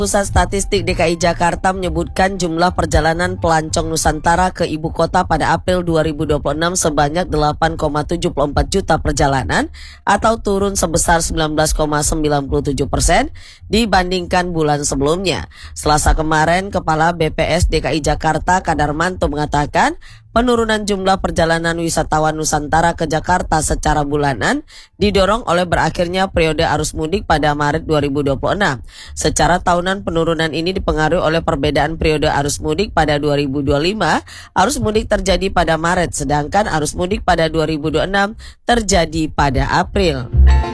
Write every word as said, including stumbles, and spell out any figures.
Pusat Statistik D K I Jakarta menyebutkan jumlah perjalanan pelancong Nusantara ke ibu kota pada April dua ribu dua puluh enam sebanyak delapan koma tujuh empat juta perjalanan atau turun sebesar sembilan belas koma sembilan tujuh persen dibandingkan bulan sebelumnya. Selasa kemarin, Kepala B P S D K I Jakarta Kadarmanto mengatakan penurunan jumlah perjalanan wisatawan Nusantara ke Jakarta secara bulanan didorong oleh berakhirnya periode arus mudik pada Maret dua ribu dua puluh enam. Secara tahunan penurunan ini dipengaruhi oleh perbedaan periode arus mudik pada dua ribu dua puluh lima. Arus mudik terjadi pada Maret, sedangkan arus mudik pada dua ribu dua puluh enam terjadi pada April.